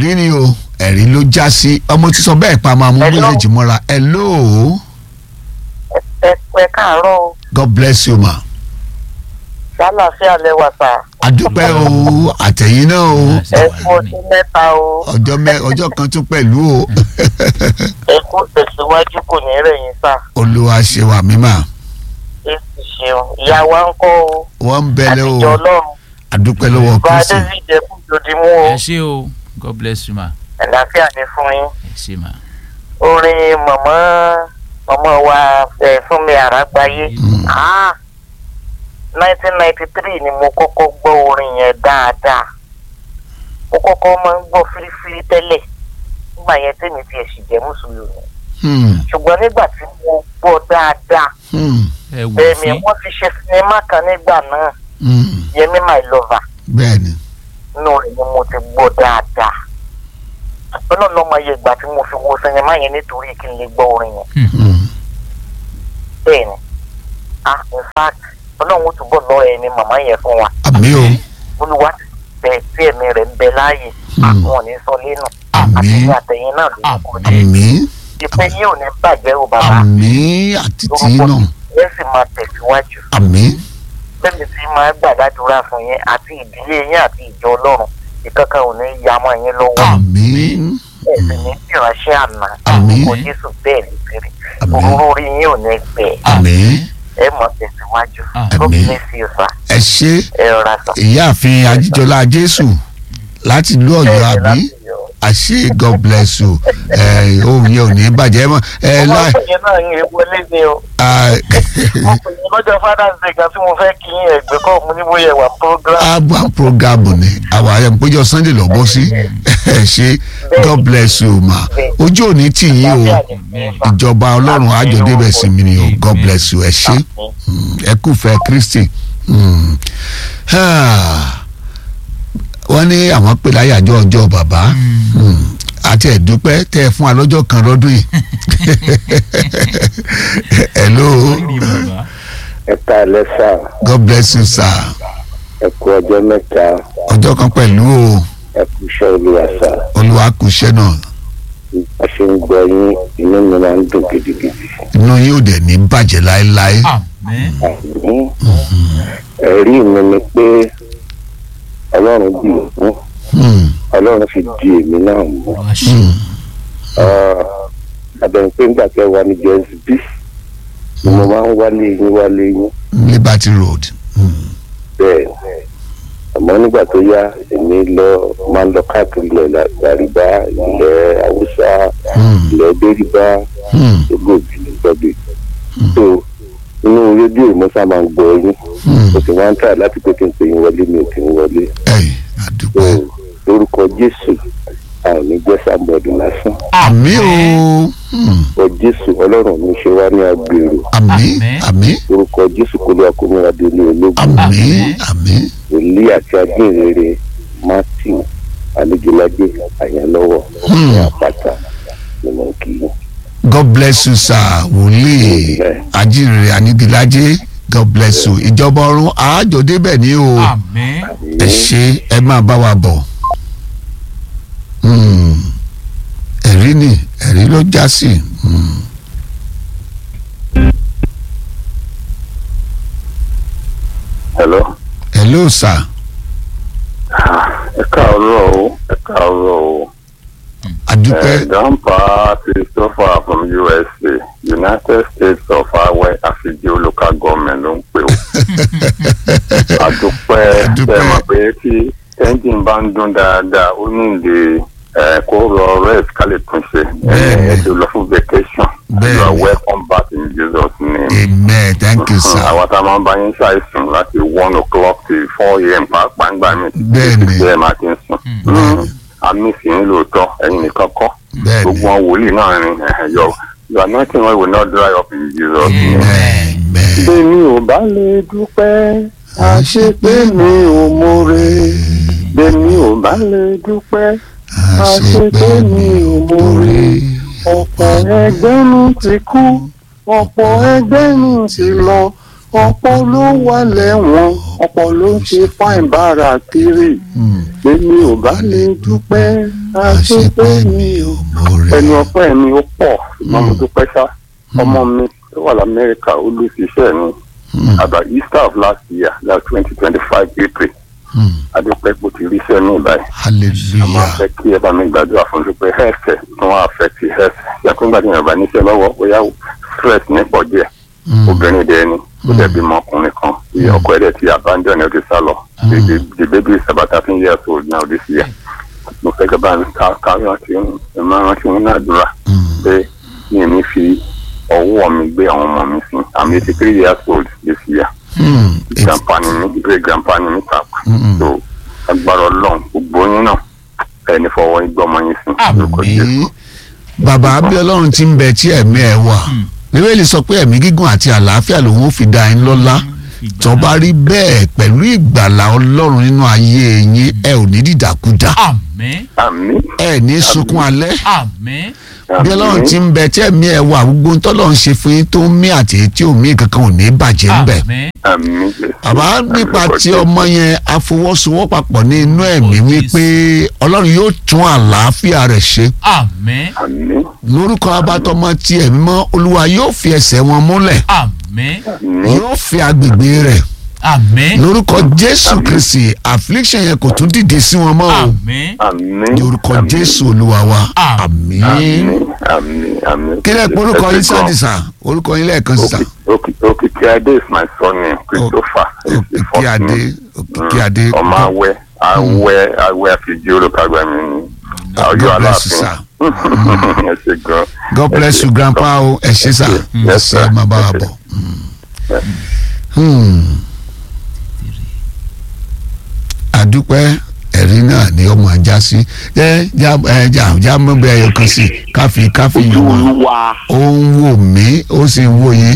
ẹ̀rí ni o ẹ̀rí ló já sí ọmọ tí sọ bẹ́ẹ̀ pa máa mú méjèèjì mọ́ra hello. ẹ káàárọ̀ o. God bless you ma. ṣàlàfíà lẹwà sà. adúpẹ́ o àtẹ̀yìn náà o. ẹ kú ọdún mẹ́ta o. ọjọ́ kan tún pẹ̀lú o. ẹ kú tẹ̀síwájú kò ní rẹ̀yìn sà. olúwa ṣe wà mímà. èsì ṣeun ìyá wa ń kọ́ o. wọ́n ń bẹ̀lẹ̀ o. àtijọ́ ọlọ́run. adúpẹ́ lọ́wọ́ kristu. bá david ẹkú jòdì mú o. ẹ ṣé o God bless you ma. àlàáfíà ni fún yín. ẹ ṣé ma. orin mọ̀mọ́ wa Fúnmi Àràgbáyé. 1993 ni mo kọ́kọ́ gbọ́ orin yẹn dáadáa. mo kọ́kọ́ máa ń gbọ́ fírífírí tẹ́lẹ̀ nígbà yẹn tèmi ti ẹ̀sìn jẹ́ mùsùlùmí. ṣùgbọ́n nígbà tí mo gbọ́ dáadáa bẹ́ẹ̀ni wọ́n fi ṣe sinimá kan nígbà náà Yẹmí my lover. bẹ́ẹ̀ni. inú rẹ̀ ni mo ti gbọ́ dáadáa. ọlọ́run ló mọ iye ìgbà tí mo fi wo sinimá yẹn nítorí kí n lè gbọ́ orin yẹn. bẹ́ẹ̀ni in fact ọlọ́run ó túbọ̀ lọ ẹni màmá yẹn fún wa. àmín o. olúwa bẹ́ẹ̀ tí ẹ̀mí rẹ̀ ń bẹ láàyè àwọn ò ní sọ lẹ́nu. àmín àtẹ̀yìn náà ló kọ́ ní. àmín. ìpè yìí ò ní bàjẹ́ o bàbá. àmín àti tí náà. ẹ sì máa tẹ̀síwájú. àmín. bẹ́ẹ̀ni tí máa gbàdádúrà fún yín àti ìdílé yín àti ìjọ ọlọ́run ìkankan ò ní ya mọ́ yín lọ́wọ́. àmín. ẹ sì ní ìránṣẹ́ àná. àmín. kò Jésù bẹ́ẹ̀ lè kiri. àmín. òróró orí yín ò ní gbẹ. àmín. ẹ mọ̀ tẹ̀síwájú. àmín. ẹ ṣé ìyáàfin Ajíjọlá Jésù láti ìlú Ọ̀yọ́ àbí àṣé God bless you ohun yẹn ò ní bàjẹ́ mọ́ ọmọ ìpèyẹ náà yẹn wọlé ni o. mo pè é lọ́jọ́ Father's Day kan tí mo fẹ́ kí ẹgbẹ́ kọ́ mo ní bóyá wà program. program ni àwọn àyẹ̀ péjọ Sunday lọ bọ́ sí ẹ ṣé God bless you ma ojú òní tì yín o ìjọba Ọlọ́run àjọdébẹ̀ sí mi ni o God bless you ẹ ṣé ẹ kúfẹ́ Kristi. wọ́n ní àwọn pè láyàjọ́ ọjọ́ bàbá àti ẹ̀dúpẹ́ tẹ́ ẹ fún wa lọ́jọ́ kan lọ́dún yìí. hello. ẹ káalẹ́ sà. God bless you sir. ẹ kú ọjọ́ mẹ́ta. ọjọ́ kan pẹ̀lú o. ẹ kú iṣẹ́ Olúwa sà. Olúwa kú iṣẹ́ náà. a ṣe ń gbọ́ yín inú mi máa ń dùn gidigidi. inú yín ò dẹ̀ ní bàjẹ́ láéláé. àmín. ẹ̀rí mi ni pé Ọlọ́run bí òun Ọlọ́run fi di èmi náà mú. àbẹ̀yìn pé nígbà tẹ́ wà ní JSB ni mo máa ń wálé yín. Liberty Road. bẹ́ẹ̀ àmọ́ nígbà tó yá èmi máa ń lọ káàkiri ilẹ̀ Làrìbá ilẹ̀ Haúsá ilẹ̀ Bẹ́rìbá gbogbo ìbílẹ̀ gbọ́dọ̀ tó inú rédíò mo sá máa ń gbọ́ yín mo sì máa ń tà láti pé kí n pè yín wọlé mi ò kí n wọlé. àdúpẹ́. lórúkọ Jésù a ò ní jẹ́ sábọ̀dù lásán. àmín o. lórúkọ Jésù Ọlọ́run mi ṣe wá ní agbèrò. àmín àmín. lórúkọ Jésù kó lè akómìnira dé ní ológun. àmín àmín. Wòlíì àti ajínrere Matthew Alégélájé Àyànlọ́wọ́ ní àpáta ni mo kì í. God bless you sir wòlíì ajínrere Anígilájé God bless you ìjọba ọ̀run àájò débẹ̀ ní o. àmín. ẹ ṣé ẹ máa bá wa bọ̀. ẹ̀rí ló já sí. hello sir. ẹ káàárọ̀ o ẹ káàárọ̀ o. adúpẹ́. Grandpa Christopher from USA United States of Hawaii Afijio local government ló ń pè ó. adúpẹ́ ẹ mọ̀ pé tí engine bá ń dún dáadáa ó ní ìdè kó lọ rest ká lè tún ṣe ẹ tó lọ fún vacation you are welcome back in Jesus name. amen thank you sir. àwọn tá a máa ń bá yín ṣàìsùn láti 1 o'clock till 4 a.m. pàápàá ń gbà mí. bẹ́ẹ̀ni bẹ́ẹ̀ máa ti ń sùn. àmì sì ń lóòótọ́ ẹ̀yin nìkan kọ́ gbogbo wọn wòlíì náà ni your anointing oil will not dry up in Jesus name. bẹ́ẹ̀ni ò bá lè dúpẹ́ àṣepé mi ò mórè bẹ́ẹ̀ni ò bá lè dúpẹ́ àṣepé mi ò mórè ọ̀pọ̀ ẹgbẹ́rún ti kú ọ̀pọ̀ ẹgbẹ́rún ti lọ ọ̀pọ̀ ló wà lẹ́wọ̀n ọ̀pọ̀ ló ń ṣe fáìn bára kiri pé mi ò bá lè dúpẹ́ àṣepé mi ò ẹnu ọpẹ́ mi ó pọ̀ ṣùgbọ́n mo dúpẹ́ ṣá ọmọ mi tó wà lamẹ́ríkà ó lù sí iṣẹ́ mi about Easter of last year that's 2025 April adúpẹ́ kò ti rí iṣẹ́ mi báyìí. hallelujah. a máa fẹ́ kí ẹ bá mi gbàdúrà fún mi pé health tó wọ́n affect health yàtọ̀ nígbà tí yàrá bá níṣẹ́ lọ́wọ́ bóyá stress ní pọ̀ díẹ̀ obìnrin dẹ̀ ni ó dẹ̀ bímọ ọkùnrin kan tí ọkọ ẹ̀ dẹ̀ ti abandon ẹ̀ ó ti sá lọ the baby is about 13 years old now this year mo fẹ́ kí bá mi ká rántí wọn náà dúrà pé mi ò ní fi ọwọ́ mi gbé àwọn ọmọ mi sí I'm 83 years old this year. Grandpa ni mi great grandpa ni mi pàpà so agbára Ọlọ́run gbogbo yín náà ẹni fọwọ́ igbó ọmọ yín sí. àmín. bàbá bí Ọlọ́run ti ń bẹ tí ẹ̀mí ẹ̀ wà Bíbélì sọ pé ẹ̀mí gígùn àti àlàáfíà lòun ó fi dá yín lọ́lá tó bá rí bẹ́ẹ̀ pẹ̀lú ìgbàlà Ọlọ́run nínú ayé yín ẹ ò ní dìdàkudà. àmín. àmín. ẹ ní sunkún alẹ́. àmín. bí Ọlọ́run ti ń bẹ tí ẹ̀mí ẹ̀ wà gbogbo tọ́lọ́run ṣe fún yín tó ń mí àti tí ò mí kankan ò ní bàjẹ́ ń bẹ̀. àmín. àbá nípa tí ọmọ yẹn afọwọ́sowọ́papọ̀ ní inú ẹ̀mí wípé Ọlọ́run yóò tún àlàáfíà rẹ̀ ṣe. àmín. àmín. lórúkọ abatọmọ tí ẹ̀mí mọ́ Olúwa yóò fi ẹsẹ̀ wọn múlẹ̀. àmín. yóò fi agbègbè rẹ̀. àmín. lórúkọ Jésù Kristi affliction yẹn kò tún dìde sí wọn mọ́ o. àmín. àmín. lórúkọ Jésù Olúwa wa. àmín. àmín. àmín. àmín. kí lẹ pé orúkọ yín sádìsà orúkọ yín lẹ́ẹ̀kan sísà. Òkìkí Adé is my surname Christopher. Òkìkí Adé Òkìkí Adé. ọmọ awẹ àfijì olùkàgbà mi ni Ọ̀yọ́ Aláàfin. ẹ ṣé gan. God bless you grandpa o ẹ ṣé sà ẹ ṣé máa bá wa bọ̀. àdúpẹ́ ẹ̀rí náà ni ọmọ ajá sí já mọ́ bí ẹyọ kan sí káfí yàn wọ́n ó ń wò mí ó sì ń wò yín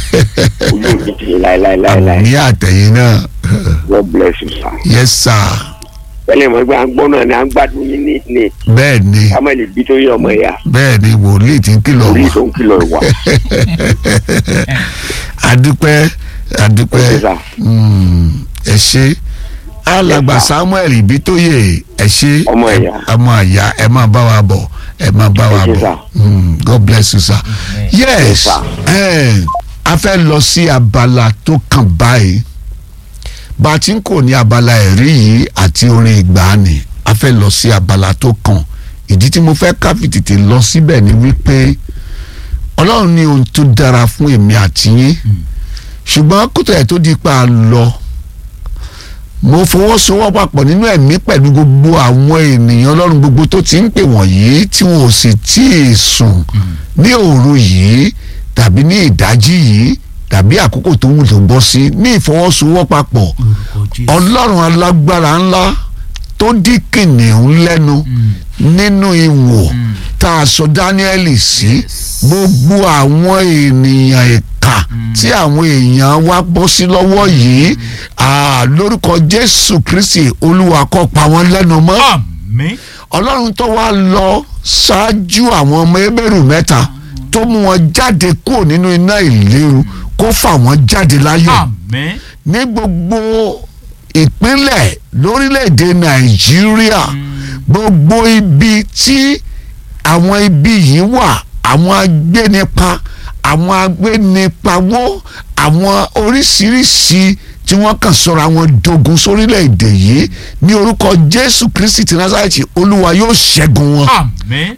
ní àtẹ̀yìn náà. God bless you sir. Yes sir. pẹ̀lẹ́ mọ̀ gbà ń gbọ́ náà ni à ń gbádùn yín ní. bẹ́ẹ̀ ni samuel bí tó yẹ ọmọ ẹ̀yà. bẹ́ẹ̀ ni wòlíì tí ń kìlọ̀ wá. wòlíì tó ń kìlọ̀ wá. àdúpẹ́ ẹ ṣé alàgbà Samuel Ibitoye ẹ ṣé ọmọ ẹ̀yà ẹ máa bá wa bọ̀ God bless you sir. yes a fẹ́ lọ sí abala tó kàn báyìí bá a ti ń kò ní abala ẹ̀rí yìí àti orin ìgbàanì a fẹ́ lọ sí abala tó kàn ìdí tí mo fẹ́ ká fi tètè lọ síbẹ̀ ni wípé Ọlọ́run ní ohun tó dára fún èmi àti yín ṣùgbọ́n kótó ẹ̀ tó di pa lọ mo fọwọ́sowọ́pọ̀ nínú ẹ̀mí pẹ̀lú gbogbo àwọn ènìyàn Ọlọ́run gbogbo tó ti ń pè wọ̀nyí tí wọn ò sì tí ì sùn ní òru yìí tàbí ní ìdájí yìí tàbí àkókò tó wù tó bọ́ sí ní ìfọwọ́sowọ́pọ̀ Ọlọ́run alágbára ńlá tó dí kìnìún lẹ́nu nínú ìwò tá a sọ Dáníẹ́lì sí gbogbo àwọn ènìyàn ẹ̀ka tí àwọn èèyàn wa bọ́ sí lọ́wọ́ yìí lórúkọ Jésù Kristi Olúwa kó pa wọ́n lẹ́nu mọ́. àmín. Ọlọ́run tó wá lọ ṣáájú àwọn ọmọ Hébérù mẹ́ta tó mú wọn jáde kúrò nínú iná ìléru kó fà wọ́n jáde láyọ̀. àmín. ní gbogbo ìpínlẹ̀ lórílẹ̀‐èdè Nàìjíríà gbogbo ibi tí àwọn ibi yìí wà àwọn agbénipa àwọn agbénipawó àwọn oríṣiríṣi tí wọ́n kàn sọ̀rọ̀ àwọn dogun sórílẹ̀‐èdè yìí ní orúkọ Jésù Kristi ti Násárẹ́tì Olúwa yóò ṣẹ́gun wọn. àmín.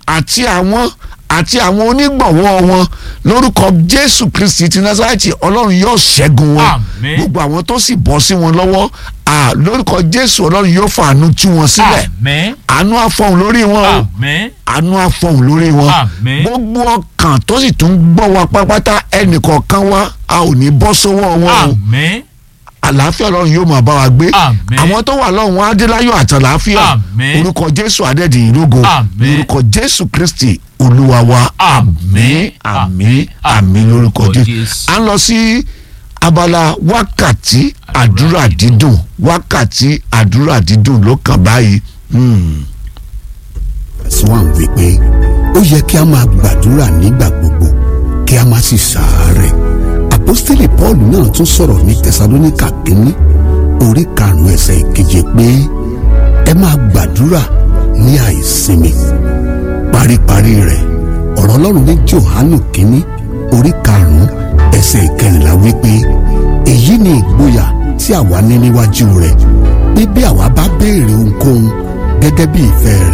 àti àwọn onígbọ̀wọ́ wọn lórúkọ Jésù Kristi ti Násárẹ́tì Ọlọ́run yóò ṣẹ́gun wọn. àmín. gbogbo àwọn tó sì bọ́ sí wọn lọ́wọ́ lórúkọ Jésù Ọlọ́run yóò fàánú tú wọn sílẹ̀. àmín. àánú á fọhùn lórí wọn o. àmín. àánú á fọhùn lórí wọn. àmín. gbogbo ọkàn tó sì tún gbọ́ wa pátápátá ẹnìkọ̀ọ̀kan wa a ò ní bọ́ sọ́wọ́ wọn o. àmín. àlàáfíà Ọlọ́run yóò máa bá wa gbé. àmín. àwọn tó wà lọ́hùn wọn á dé láyọ̀ àtàlàáfíà. àmín. orúkọ Jésù adẹ́dìyìn lógo. àmín. orúkọ Jésù Kristi Olúwa wa. àmín. àmín lórúkọ Jésù. à ń lọ sí abala wákàtí àdúrà dídùn wákàtí àdúrà dídùn ló kàn báyìí. Swan wípé ó yẹ kí a máa gbàdúrà nígbà gbogbo kí a má sì ṣàárẹ̀. Àpọ́stélì Paul náà tún sọ̀rọ̀ ní Tẹsalóníkà kínní orí 5 ẹsẹ̀ 7 pé ẹ máa gbàdúrà ní àìsinmi. paríparí rẹ̀ ọ̀rọ̀ Ọlọ́run ní Jòhánù kínní orí 5 ẹsẹ̀ 14 wípé èyí ni ìgboyà tí àwa ní níwájú rẹ̀ pé bí àwa bá béèrè ohunkóhun gẹ́gẹ́ bí ìfẹ́ rẹ̀